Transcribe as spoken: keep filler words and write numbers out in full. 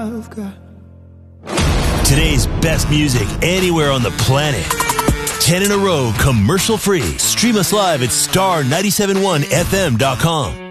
I've got. Today's best music anywhere on the planet. ten in a row, commercial free. Stream us live at star nine seven one f m dot com.